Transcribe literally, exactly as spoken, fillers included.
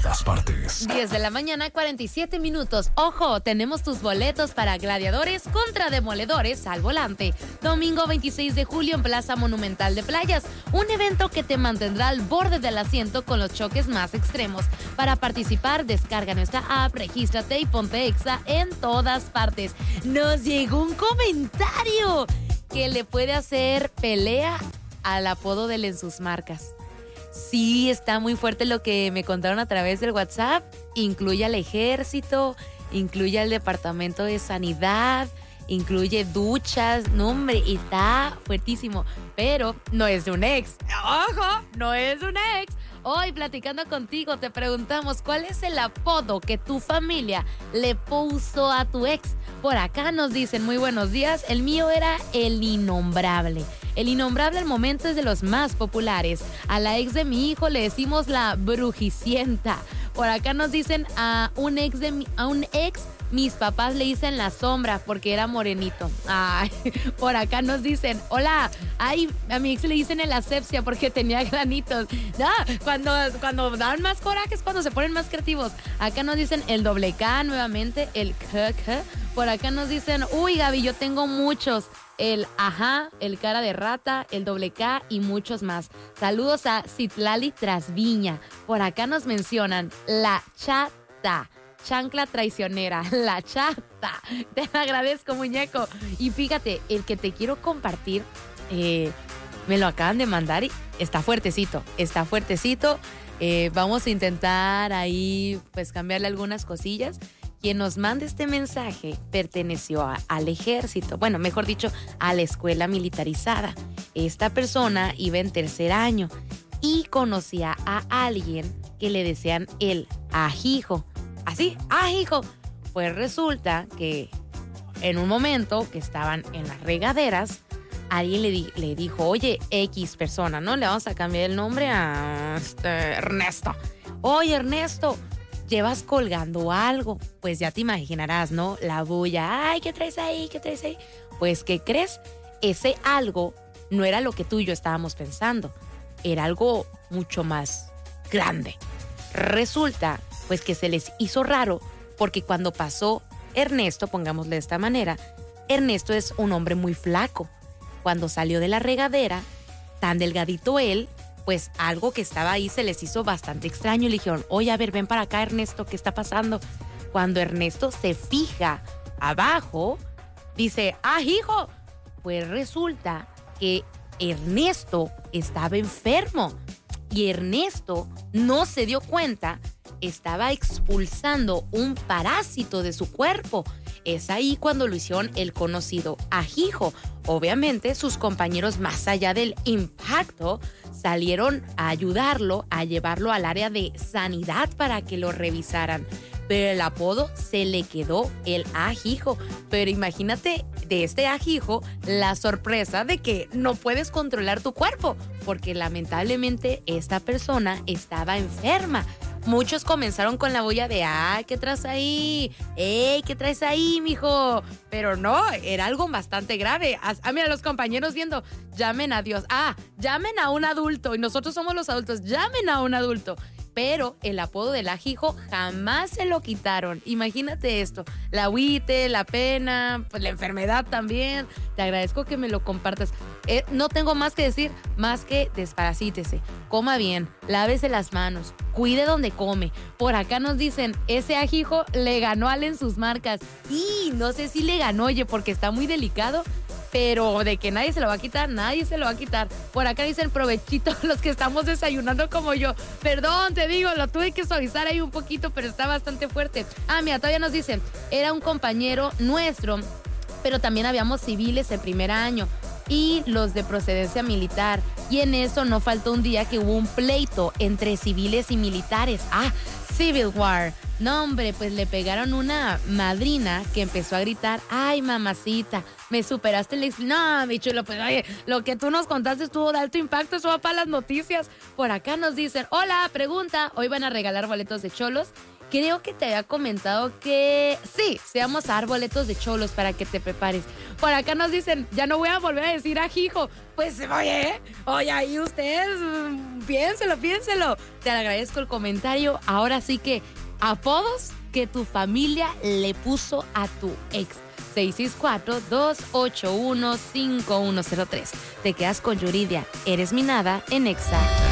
todas partes. diez de la mañana, cuarenta y siete minutos. Ojo, tenemos tus boletos para Gladiadores contra Demoledores al volante. Domingo veintiséis de julio en Plaza Monumental de Playas. Un evento que te mantendrá al borde del asiento con los choques más extremos. Para participar, descarga nuestra app, regístrate y ponte Exa en todas partes. Nos llegó un comentario que le puede hacer pelea al apodo del En Sus Marcas. Sí, está muy fuerte lo que me contaron a través del WhatsApp. Incluye al ejército, incluye al departamento de sanidad, incluye duchas. No, hombre, está fuertísimo. Pero no es de un ex. ¡Ojo! No es de un ex. Hoy, platicando contigo, te preguntamos cuál es el apodo que tu familia le puso a tu ex. Por acá nos dicen, muy buenos días, el mío era el innombrable. El innombrable al momento es de los más populares. A la ex de mi hijo le decimos la brujicienta. Por acá nos dicen a un ex de mi, a un ex, mis papás le dicen la sombra porque era morenito. Ay, por acá nos dicen, hola, ay, a mi ex le dicen el asepsia porque tenía granitos. No, cuando, cuando dan más corajes, cuando se ponen más creativos. Acá nos dicen el doble K nuevamente, el K, K. Por acá nos dicen, uy, Gaby, yo tengo muchos. El ajá, el cara de rata, el doble K y muchos más. Saludos a Citlali Trasviña. Por acá nos mencionan la chata, chancla traicionera, la chata. Te agradezco, muñeco. Y fíjate, el que te quiero compartir, eh, me lo acaban de mandar y está fuertecito, está fuertecito. Eh, vamos a intentar ahí pues cambiarle algunas cosillas. Quien nos manda este mensaje perteneció a, al ejército, bueno, mejor dicho, a la escuela militarizada. Esta persona iba en tercer año y conocía a alguien que le decían el ajijo. Así, ajijo. Pues resulta que en un momento que estaban en las regaderas, alguien le, di, le dijo, oye, X persona, ¿no? Le vamos a cambiar el nombre a este, Ernesto. Oye, Ernesto, llevas colgando algo, pues ya te imaginarás, ¿no? La bulla, ay, ¿qué traes ahí? ¿Qué traes ahí? Pues, ¿qué crees? Ese algo no era lo que tú y yo estábamos pensando, era algo mucho más grande. Resulta, pues, que se les hizo raro, porque cuando pasó Ernesto, pongámosle de esta manera, Ernesto es un hombre muy flaco. Cuando salió de la regadera, tan delgadito él, pues algo que estaba ahí se les hizo bastante extraño y le dijeron, oye, a ver, ven para acá, Ernesto, ¿qué está pasando? Cuando Ernesto se fija abajo, dice, ¡ah, hijo! Pues resulta que Ernesto estaba enfermo y Ernesto no se dio cuenta, estaba expulsando un parásito de su cuerpo. Es ahí cuando lo hicieron el conocido ajijo. Obviamente sus compañeros, más allá del impacto, salieron a ayudarlo, a llevarlo al área de sanidad para que lo revisaran. Pero el apodo se le quedó el ajijo. Pero imagínate de este ajijo la sorpresa de que no puedes controlar tu cuerpo, porque lamentablemente esta persona estaba enferma. Muchos comenzaron con la bulla de, ¡ay, qué traes ahí! ¡Ey, qué traes ahí, mijo! Pero no, era algo bastante grave. Ah, mira, los compañeros viendo, llamen a Dios. Ah, llamen a un adulto. Y nosotros somos los adultos, llamen a un adulto. Pero el apodo del ajijo jamás se lo quitaron. Imagínate esto, la agüite, la pena, pues la enfermedad también. Te agradezco que me lo compartas. Eh, no tengo más que decir, más que desparasítese, coma bien, lávese las manos, cuide donde come. Por acá nos dicen, ese ajijo le ganó al En Sus Marcas. Y no sé si le ganó, oye, porque está muy delicado. Pero de que nadie se lo va a quitar, nadie se lo va a quitar. Por acá dicen provechito los que estamos desayunando como yo. Perdón, te digo, lo tuve que suavizar ahí un poquito, pero está bastante fuerte. Ah, mira, todavía nos dicen, era un compañero nuestro, pero también habíamos civiles en primer año y los de procedencia militar. Y en eso no faltó un día que hubo un pleito entre civiles y militares. Ah, Civil War. No, hombre, pues le pegaron una madrina que empezó a gritar, ay, mamacita, me superaste el... Ex-". No, mi chulo, pues oye, lo que tú nos contaste estuvo de alto impacto, eso va para las noticias. Por acá nos dicen, hola, pregunta, hoy van a regalar boletos de cholos creo que te había comentado que sí, seamos arboletos de cholos para que te prepares. Por acá nos dicen, ya no voy a volver a decir ajijo. Pues, oye, oye, ahí ustedes, piénselo, piénselo. Te agradezco el comentario. Ahora sí que apodos que tu familia le puso a tu ex. seis seis cuatro, dos ocho uno, cinco uno cero tres. Te quedas con Yuridia. Eres mi nada en Exa.